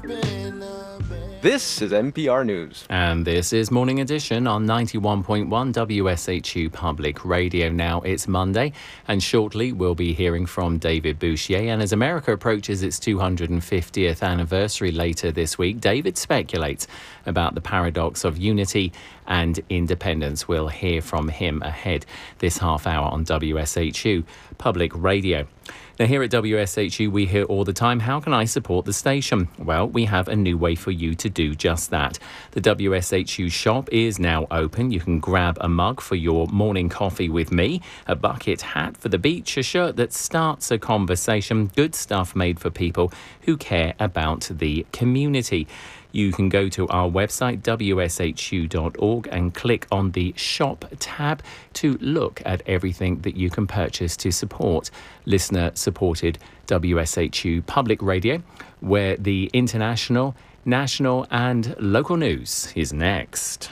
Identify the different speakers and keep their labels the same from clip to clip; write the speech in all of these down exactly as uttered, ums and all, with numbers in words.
Speaker 1: This is N P R News.
Speaker 2: And this is Morning Edition on ninety-one point one W S H U Public Radio. Now it's Monday, and shortly we'll be hearing from David Bouchier. And as America approaches its two hundred fiftieth anniversary later this week, David speculates about the paradox of unity and independence. We'll hear from him ahead this half hour on W S H U Public Radio. Now, here at W S H U, we hear all the time, how can I support the station? Well, we have a new way for you to do just that. The W S H U shop is now open. You can grab a mug for your morning coffee with me, a bucket hat for the beach, a shirt that starts a conversation, good stuff made for people who care about the community. You can go to our website, W S H U dot org, and click on the Shop tab to look at everything that you can purchase to support listener-supported W S H U Public Radio, where the international, national and local news is next.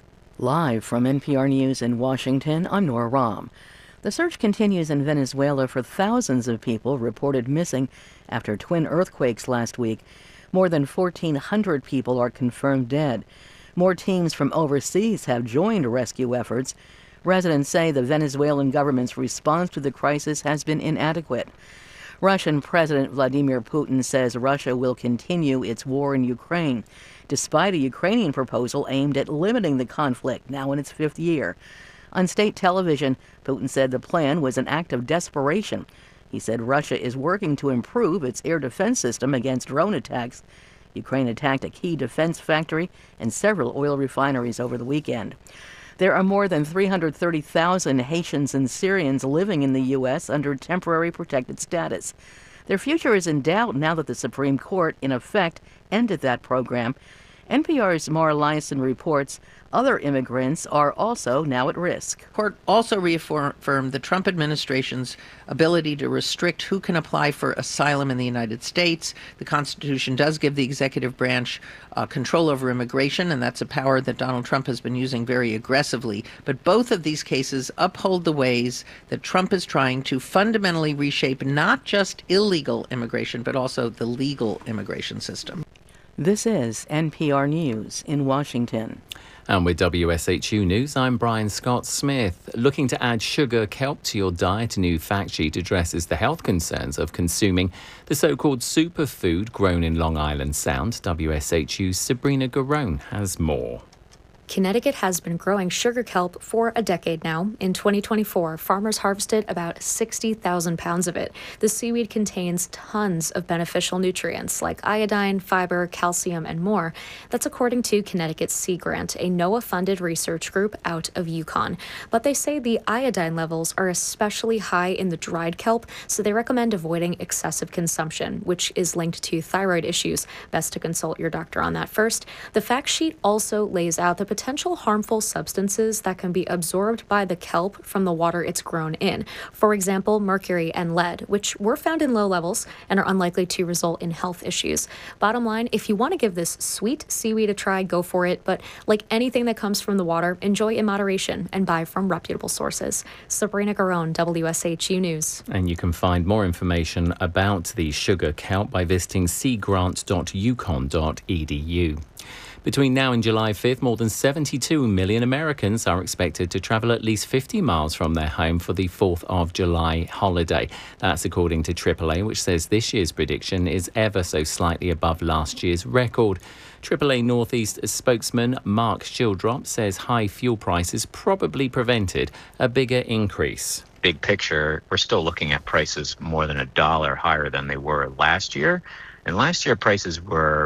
Speaker 3: Live from N P R News in Washington, I'm Nora Rahm. The search continues in Venezuela for thousands of people reported missing after twin earthquakes last week. More than fourteen hundred people are confirmed dead. More teams from overseas have joined rescue efforts. Residents say the Venezuelan government's response to the crisis has been inadequate. Russian President Vladimir Putin says Russia will continue its war in Ukraine, despite a Ukrainian proposal aimed at limiting the conflict, now in its fifth year. On state television, Putin said the plan was an act of desperation. He said Russia is working to improve its air defense system against drone attacks. Ukraine attacked a key defense factory and several oil refineries over the weekend. There are more than three hundred thirty thousand Haitians and Syrians living in the U S under temporary protected status. Their future is in doubt now that the Supreme Court, in effect, ended that program. N P R's Mara Liasson reports other immigrants are also now at risk.
Speaker 4: Court also reaffirmed the Trump administration's ability to restrict who can apply for asylum in the United States. The Constitution does give the executive branch uh, control over immigration, and that's a power that Donald Trump has been using very aggressively. But both of these cases uphold the ways that Trump is trying to fundamentally reshape not just illegal immigration, but also the legal immigration system.
Speaker 3: This is N P R News in Washington.
Speaker 2: And with W S H U News, I'm Brian Scott Smith. Looking to add sugar kelp to your diet, a new fact sheet addresses the health concerns of consuming the so-called superfood grown in Long Island Sound. W S H U's Sabrina Garone has more.
Speaker 5: Connecticut has been growing sugar kelp for a decade now. In twenty twenty-four, farmers harvested about sixty thousand pounds of it. The seaweed contains tons of beneficial nutrients like iodine, fiber, calcium, and more. That's according to Connecticut's Sea Grant, a NOAA-funded research group out of Yukon. But they say the iodine levels are especially high in the dried kelp, so they recommend avoiding excessive consumption, which is linked to thyroid issues. Best to consult your doctor on that first. The fact sheet also lays out the potential harmful substances that can be absorbed by the kelp from the water it's grown in. For example, mercury and lead, which were found in low levels and are unlikely to result in health issues. Bottom line, if you want to give this sweet seaweed a try, go for it. But like anything that comes from the water, enjoy in moderation and buy from reputable sources. Sabrina Garone, W S H U News.
Speaker 2: And you can find more information about the sugar kelp by visiting sea grant dot yukon dot e d u. Between now and July fifth, more than seventy-two million Americans are expected to travel at least fifty miles from their home for the fourth of July holiday. That's according to triple A, which says this year's prediction is ever so slightly above last year's record. triple A Northeast spokesman Mark Childrop says high fuel prices probably prevented a bigger increase.
Speaker 6: Big picture, we're still looking at prices more than a dollar higher than they were last year. And last year prices were